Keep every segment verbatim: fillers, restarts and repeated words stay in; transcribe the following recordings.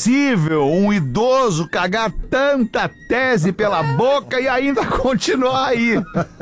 possível um idoso cagar tanta tese pela boca e ainda continuar aí?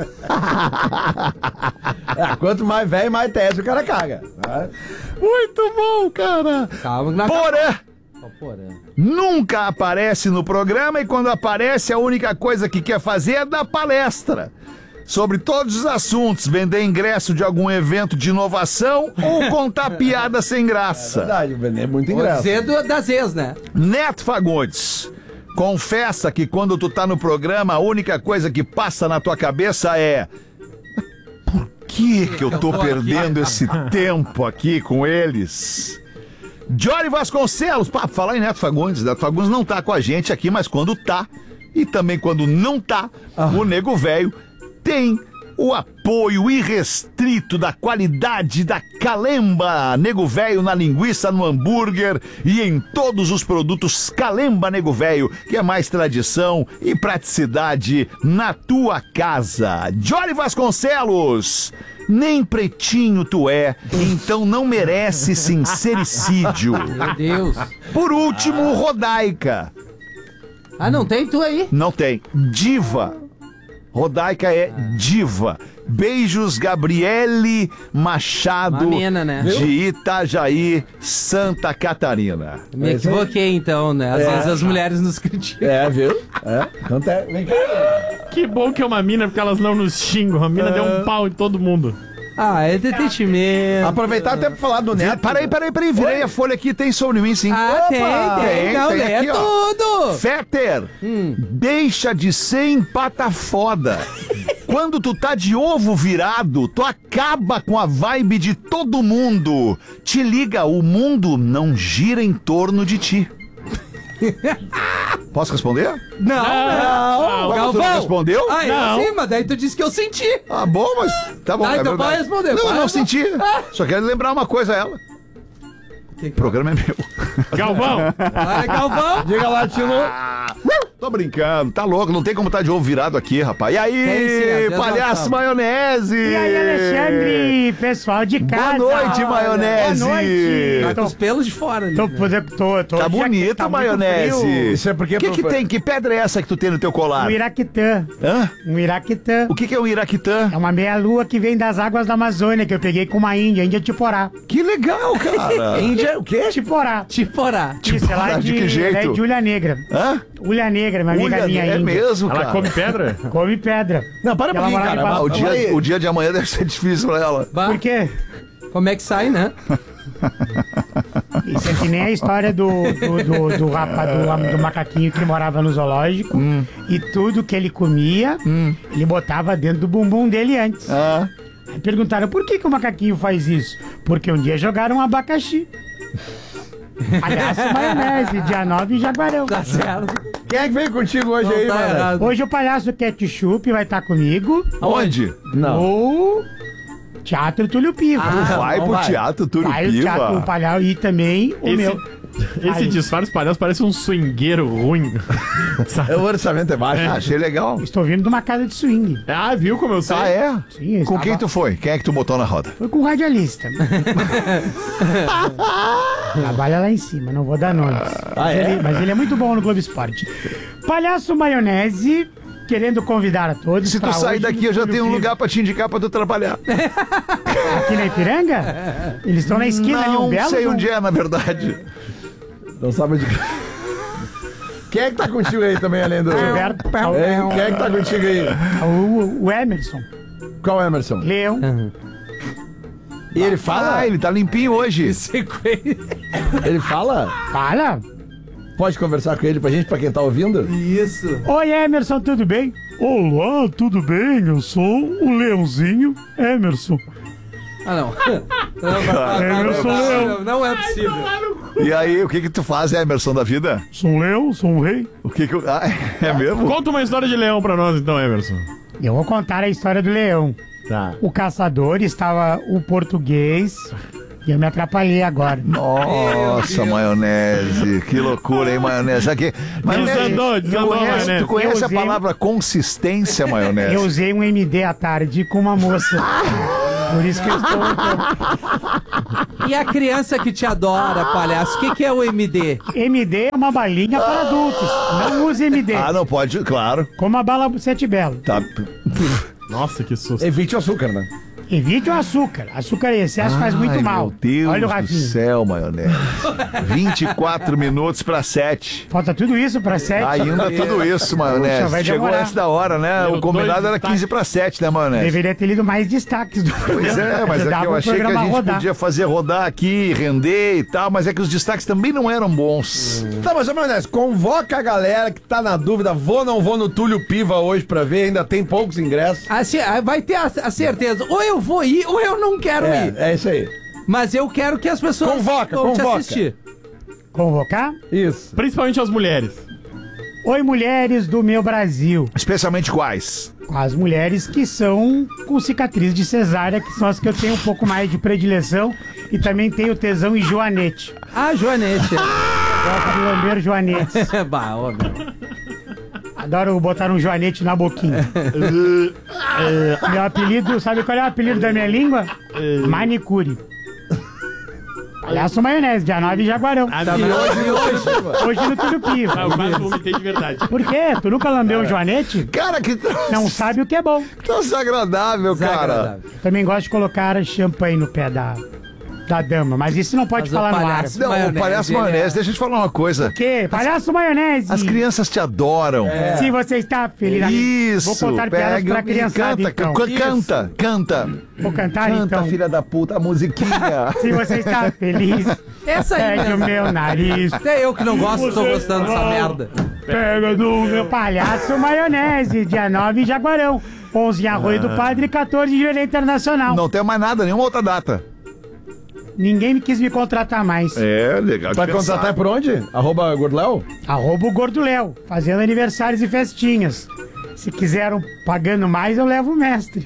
É, quanto mais velho, mais tese o cara caga. Muito bom, cara. Calma, na Porã. Porã. Nunca aparece no programa e quando aparece a única coisa que quer fazer é dar palestra sobre todos os assuntos, vender ingresso de algum evento de inovação ou contar piada sem graça. É verdade, vender muito Vou ingresso. dizer do, das ex, né? Neto Fagundes, confessa que quando tu tá no programa, a única coisa que passa na tua cabeça é: por que que eu tô perdendo esse tempo aqui com eles? Jory Vasconcelos, pá, falar em Neto Fagundes, Neto Fagundes não tá com a gente aqui, mas quando tá, e também quando não tá, ah. o Nego Velho tem o apoio irrestrito da qualidade da Calemba Nego Velho na linguiça, no hambúrguer e em todos os produtos Calemba Nego Velho, que é mais tradição e praticidade na tua casa. Jory Vasconcelos, nem pretinho tu é, então não merece sincericídio. Meu Deus. Por último, Rodaica. Ah, não tem tu aí? Não tem. Diva. Rodaica é diva. Beijos, Gabriele Machado, mina, né? de Itajaí, Santa Catarina. Me equivoquei então, né? Às É. vezes as mulheres nos criticam. É, viu? É. Então tá. Vem cá. Que bom que é uma mina, porque elas não nos xingam. A mina É. deu um pau em todo mundo. Ah, é detentimento. Aproveitar até pra falar do Neto. Peraí, peraí, peraí, virei Oi? a folha aqui, tem sobre mim sim. Ah, Opa! tem, tem. Não, tem é aqui, ó. tudo. Fetter, Hum. deixa de ser empata foda. Quando tu tá de ovo virado, tu acaba com a vibe de todo mundo. Te liga, o mundo não gira em torno de ti. Posso responder? Não, não. Ué, tu não respondeu? Ah, Não. eu sim, mas daí tu disse que eu senti. Ah, bom, mas tá bom. Ah, é então verdade. pode responder, Não, eu pode não responder. senti. Ah. Só quero lembrar uma coisa a ela. Que que- O programa é meu. Galvão, Vai, Galvão. Diga lá, Tilo. Tô brincando, tá louco, não tem como tá de ovo virado aqui, rapaz. E aí, Tem sim, às vezes palhaço nós estamos. maionese? E aí, Alexandre, pessoal de casa. Boa noite, maionese. Boa noite. Tá com Tô, os pelos de fora ali. tô, né? tô, tô, tô Tá já que bonito, tá muito maionese. frio. Isso é porque... O que que tem? Que pedra é essa que tu tem no teu colar? Um iraquitã. Hã? Um iraquitã. O que que é um iraquitã? É uma meia-lua que vem das águas da Amazônia, que eu peguei com uma índia, índia Tiporá. Que legal, cara. Índia, o quê? Tiporá. Tiporá. Isso, é lá de de, que jeito? é de Ulha Negra. Hã? Ulha Negra, minha amiga Ulha, minha é índia. mesmo, ela cara. come pedra? Come pedra. Não, para um Ela pouquinho, morava cara. em Ah, o, Vamos aí. dia, o dia de amanhã deve ser difícil pra ela. Bah, Por quê? como é que sai, né? Isso é que nem a história do, do, do, do, rapa- do- do macaquinho que morava no zoológico. E tudo que ele comia, ele botava dentro do bumbum dele antes. Ah, Aí perguntaram, por que, que o macaquinho faz isso? Porque um dia jogaram um abacaxi. Palhaço maionese, dia nove em Jaguarão. Tá certo. Quem é que veio contigo hoje Não aí, tá mano? errado. Hoje o palhaço Ketchup vai estar comigo. onde? Não. O Teatro Túlio Piva. Ah, Vai não pro vai. Teatro Túlio Vai o Teatro o Piva. Palhaço e também o Esse, meu. esse Aí. disfarce palhaço parece um swingueiro ruim. Sabe? O orçamento é baixo. Ah, achei legal. Estou vindo de uma casa de swing. Ah, viu como eu sei? Ah, é? Sim, eu Com estava- quem tu foi? Quem é que tu botou na roda? Foi com o radialista. Trabalha lá em cima, não vou dar nomes. Ah, mas, é? ele, mas ele é muito bom no Globo Esporte. Palhaço Maionese, querendo convidar a todos. Se tu pra sair hoje daqui, no eu já Túlio tenho um Piva. lugar pra te indicar pra tu trabalhar. Aqui na Ipiranga? Eles estão na esquina ali, um Não belo. sei do- onde é, na verdade. Não sabe onde... Quem é que tá contigo aí também, além do... Gilberto, Hein? Quem é que tá contigo aí? o, o Emerson. Qual Emerson? Leão. E ele fala? Ah, ele tá limpinho hoje. Sequência. Ele fala? Fala. Pode conversar com ele pra gente, pra quem tá ouvindo? Isso. Oi, Emerson, tudo bem? Olá, tudo bem? Eu sou o Leãozinho Emerson. Ah, não. Não, não, não, Emerson não, Leão. não, não é possível. E aí, o que que tu faz, Emerson, da vida? Sou um leão, sou um rei. O que que eu... Ah, é mesmo? Conta uma história de leão pra nós, então, Emerson. Eu vou contar a história do leão. Tá. O caçador estava o português e eu me atrapalhei agora. Nossa, maionese. Que loucura, hein, maionese. Aqui, maionese, Desandou, tu desandou, conhece, maionese. tu conhece Eu a usei- palavra consistência, maionese? Eu usei um M D à tarde com uma moça. Por isso que eu estou... E a criança que te adora, palhaço, o que, que é o M D? M D é uma balinha para adultos. Não use M D. Ah, não pode, claro. Como a bala Sete Belo. Tá. Nossa, que susto. Evite o açúcar, né? Evite o açúcar. Açúcar em excesso faz muito Ai, mal. Meu Deus Olha o do Rafinha. céu, maionese. vinte e quatro minutos pra sete. Falta tudo isso para sete. Ainda tudo isso, maionese. Puxa, vai Chegou demorar. antes da hora, né? Deu O combinado dois era destaques. quinze pra sete, né, maionese? Deveria ter lido mais destaques do programa. Pois é, mas é que Dava eu o achei que a programa gente rodar. podia fazer rodar aqui, render e tal, mas é que os destaques também não eram bons. Tá, mas, ô, Maionese, convoca a galera que tá na dúvida, vou ou não vou no Túlio Piva hoje pra ver, ainda tem poucos ingressos. Assim, ah, vai ter a, a certeza. Ou eu vou ir, ou eu não quero ir. É, é isso aí. Mas eu quero que as pessoas Convoca, vão te convoca. assistir. Convocar? Isso. Principalmente as mulheres. Oi, mulheres do meu Brasil. Especialmente quais? As mulheres que são com cicatriz de cesárea, que são as que eu tenho um pouco mais de predileção. E também tenho tesão em joanete. Ah, Joanete. Gosto de lamber joanetes. Bah, óbvio. Adoro botar um joanete na boquinha. Meu apelido, sabe qual é o apelido da minha língua? Manicure. Palhaço Maionese, dia nove Jaguarão. Ah, Tá, não. mas hoje, hoje. Hoje no Túlio Piva. Ah, eu quase vomitei de verdade. Por quê? Tu nunca lambeu um joanete? Cara, que Não sabe o que é bom. desagradável, cara. Desagradável. Também gosto de colocar champanhe no pé da, da dama, mas isso não pode Mas o falar no ar. palhaço- Não, o Maionese, palhaço ele maionese, é- deixa eu te falar uma coisa. O quê? Palhaço Maionese. As crianças te adoram. Se você está feliz. Isso, Vou contar piadas pega pra e criançada, canta, então. ca- canta, canta. Vou cantar, Canta, então. filha da puta, a musiquinha. Se você está feliz, Essa aí pegue o mesmo. meu nariz. Até eu que não gosto, tô gostando dessa merda. Pega do meu palhaço Maionese, dia nove em Jaguarão. onze em Arroio do Padre e quatorze em Jurerê Internacional. Não tem mais nada, nenhuma outra data. Ninguém me quis me contratar mais. É, legal de Vai pensar. contratar por onde? Arroba Gordoléo? Arroba o Gordo Léo, fazendo aniversários e festinhas. Se quiseram pagando mais, eu levo o mestre.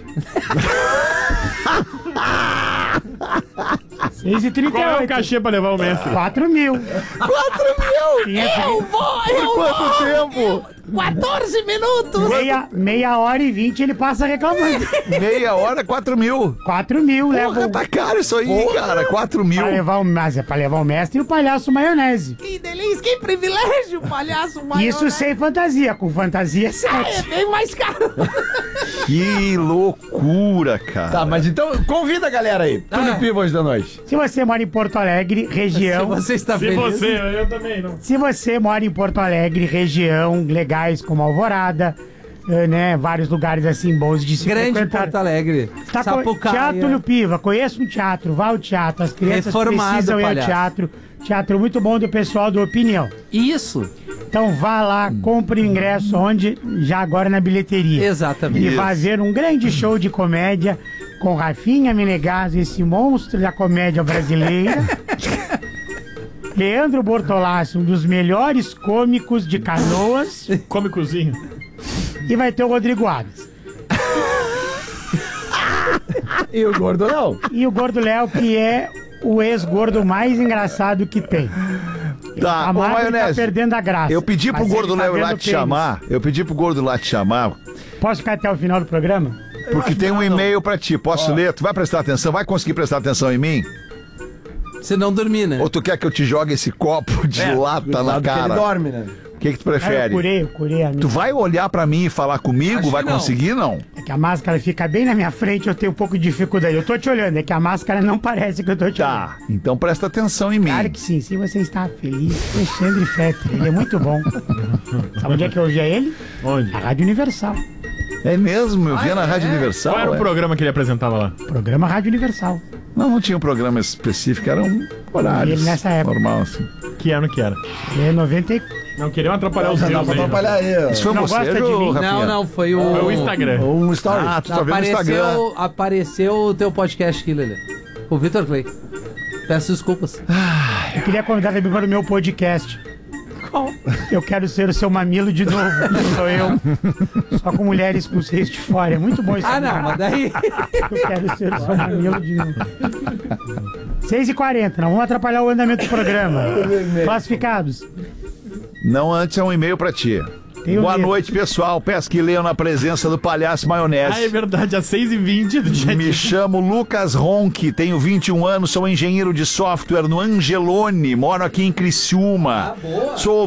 seis e trinta Qual e é o oito. cachê pra levar o mestre? quatro mil. quatro mil! quinhentos vou, Por quanto tempo? quatorze minutos. Meia, meia hora e vinte ele passa reclamando. Meia hora, quatro mil. quatro mil Porra, leva o... tá caro isso aí, cara. quatro mil. Pra levar o, mas é pra levar o mestre e o palhaço Maionese. Que delícia, que privilégio, palhaço maior. Isso sem fantasia, com fantasia É sete. bem mais caro. Que loucura, cara. Tá, mas então convida a galera aí. Túlio Ah. Piva hoje da noite. Se você mora em Porto Alegre, Se região... você está Se feliz. você, eu também não. Se você mora em Porto Alegre, região, legais como Alvorada, eh, né, vários lugares assim bons de se Grande frequentar. Porto Alegre. Tá co- Sapucaia. Teatro Túlio Piva, conheça um teatro, vá ao teatro, as crianças Reformado, precisam ir ao palhaço. teatro. Teatro muito bom do pessoal do Opinião. Isso, Então vá lá, compre o ingresso onde? Já agora na bilheteria. exatamente. E vai ver um grande show de comédia com Rafinha Menegasso, esse monstro da comédia brasileira. Leandro Bortolassi, um dos melhores cômicos de Canoas. Come cozinho. E vai ter o Rodrigo Alves. E o Gordoléo? E o Gordo Léo, que é o ex-gordo mais engraçado que tem. Tá, A ô Magro tá maionese. perdendo a graça. Eu pedi pro Mas Gordo ele tá Léo ir lá vendo te pênis. chamar. Eu pedi pro Gordo lá te chamar, Posso ficar até o final do programa? porque tem um e-mail pra ti. Posso ler? Tu vai prestar atenção? Vai conseguir prestar atenção em mim? Se não dormir, né? Ou tu quer que eu te jogue esse copo de lata na Cuidado que ele cara? dorme, né? O que que tu Ah, eu prefere? curei, eu curei a minha. Tu vai olhar pra mim e falar comigo? Acho Vai que não. conseguir, não? É que a máscara fica bem na minha frente, eu tenho um pouco de dificuldade. Eu tô te olhando, é que a máscara não parece que eu tô te olhando. Tá, então presta atenção em mim. Claro que sim, se você está feliz, Alexandre Fetter, ele é muito bom. Sabe onde é que eu ouvia ele? Onde? Na Rádio Universal. É mesmo? Eu via na Rádio Universal. Qual era o é. programa que ele apresentava lá? Programa Rádio Universal. Não, não tinha um programa específico, era um horário. Ele nessa época. Normal, assim. Que ano que era? É noventa e... Não queriam atrapalhar os Não dá meus pra aí. né? atrapalhar aí. Isso foi Não você, gosta de Jô, mim? Rafinha? Não, não, foi o. Foi o Instagram. Um story. Ah, tu tá vendo no Instagram. Apareceu, apareceu o teu podcast aqui, Lelê. O Vitor Clay. Peço desculpas. Eu queria convidar também para o meu podcast. Qual? Eu quero ser o seu mamilo de novo. Sou eu. Só com mulheres com seios de fora. É muito bom isso. Ah, não, mas daí. Eu quero ser o seu mamilo de novo. seis e quarenta, não vamos atrapalhar o andamento do programa. Classificados. Não, antes é um e-mail pra ti. Tenho Boa medo. noite, pessoal. Peço que leiam na presença do palhaço maionese. Ah, é verdade, às seis e vinte do dia Me chamo Lucas Ronque, tenho vinte e um anos, sou engenheiro de software no Angelone, moro aqui em Criciúma. Ah, boa. Sou